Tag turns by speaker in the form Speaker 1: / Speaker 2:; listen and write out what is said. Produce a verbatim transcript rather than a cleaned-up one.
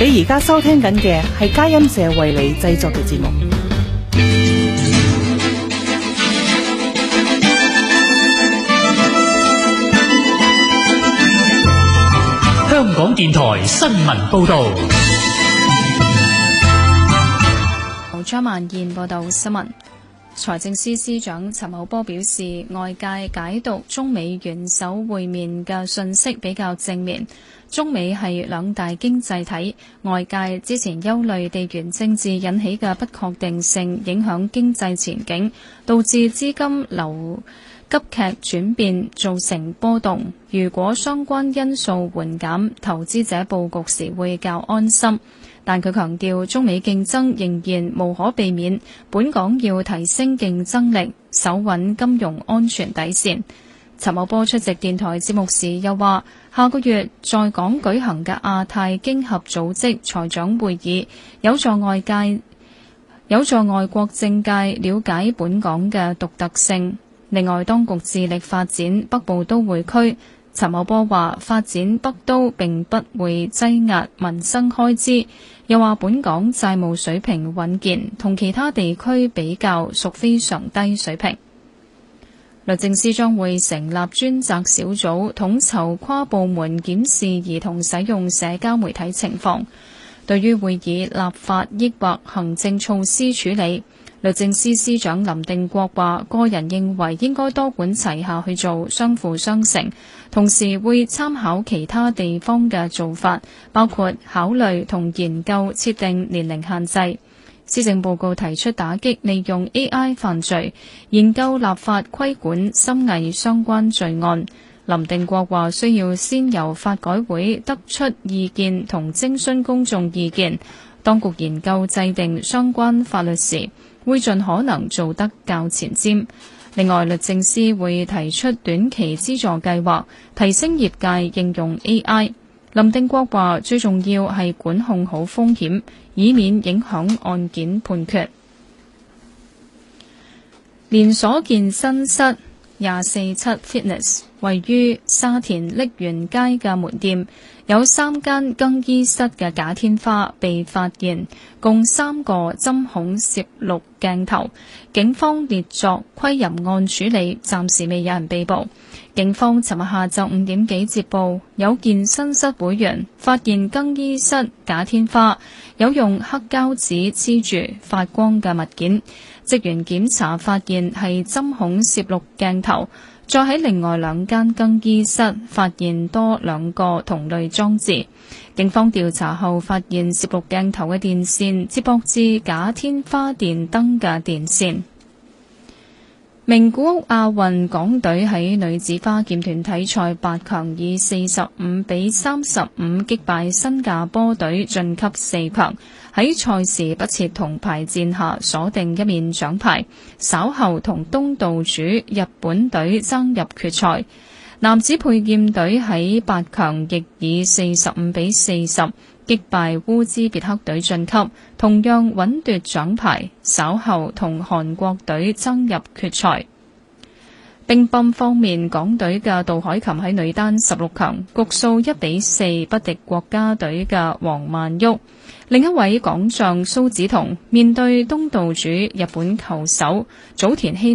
Speaker 1: 你而家收聽緊嘅係佳音社為你製作嘅節目。
Speaker 2: 香港電台新聞報道。
Speaker 3: 張曼燕報道新聞。財政司司長陳茂波表示，外界解讀中美元首會面嘅信息比較正面。中美係兩大經濟體，外界之前憂慮地緣政治引起嘅不確定性影響經濟前景，導致資金流急劇轉變，造成波動。如果相關因素緩減，投資者佈局時會較安心。但佢強調，中美競爭仍然無可避免，本港要提升競爭力，守穩金融安全底線。陳茂波出席電台節目時又話，下個月在港舉行嘅亞太經合組織財長會議，有助外界有助外國政界了解本港嘅獨特性。另外，當局致力發展北部都會區。陳茂波話，發展北都並不會擠壓民生開支，又話本港債務水平穩健，同其他地區比較屬非常低水平。律政司將會成立專責小組，統籌跨部門檢視兒童使用社交媒體情況。對於會以立法抑或行政措施處理，律政司司長林定國話，個人認為應該多管齊下去做，相輔相成，同時會參考其他地方嘅做法，包括考慮同研究設定年齡限制。施政報告提出打擊利用 A I 犯罪，研究立法規管深偽相關罪案。林定國話，需要先由法改會得出意見同徵詢公眾意見，當局研究制定相關法律時，會盡可能做得較前瞻。另外，律政司會提出短期資助計劃，提升業界應用 A I。林定國話，最重要係管控好風險，以免影響案件判決。連鎖健身室廿四七 Fitness 位於沙田瀝源街嘅門店，有三間更衣室嘅假天花被發現，共三個針孔攝錄鏡頭。警方列作窺淫案處理，暫時未有人被捕。警方尋日下晝五點幾接報，有健身室會員發現更衣室假天花有用黑膠紙黐住發光嘅物件，職員檢查發現係針孔攝錄鏡頭。再喺另外兩間更衣室發現多兩個同類裝置。警方調查後發現攝錄鏡頭嘅電線接駁至假天花電燈嘅電線。名古屋亞運港隊喺女子花劍團體賽八強以四十五比三十五擊敗新加坡隊晉級四強，喺賽事不設銅牌戰下鎖定一面獎牌，稍後同東道主日本隊爭入決賽。男子佩劍隊喺八強亦以四十五比四十擊敗烏茲別克隊晉級，同樣穩奪獎牌，稍後同韓國隊爭入決賽。乒乓方面，港隊嘅杜海琴喺女單十六強局數一比四不敵國家隊嘅黃曼玉。另一位港將蘇梓彤面對東道主日本球手早田希